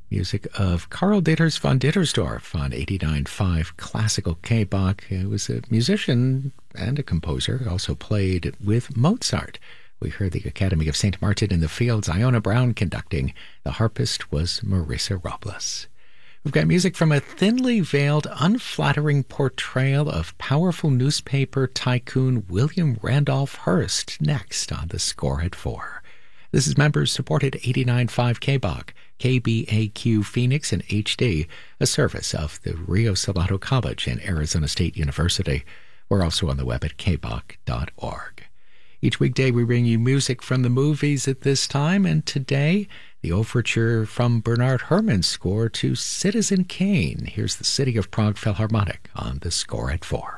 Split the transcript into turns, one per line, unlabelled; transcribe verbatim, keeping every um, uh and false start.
Music of Karl Ditters von Dittersdorf on eighty-nine point five Classical K-Bach. He was a musician and a composer, also played with Mozart. We heard the Academy of Saint Martin in the Fields, Iona Brown conducting. The harpist was Marisa Robles. We've got music from a thinly veiled, unflattering portrayal of powerful newspaper tycoon William Randolph Hearst next on The Score at Four. This is members-supported eighty-nine point five K-Bach, K B A Q Phoenix and H D, a service of the Rio Salado College and Arizona State University. We're also on the web at k bach dot org. Each weekday we bring you music from the movies at this time, and today, the overture from Bernard Herrmann's score to Citizen Kane. Here's the City of Prague Philharmonic on The Score at Four.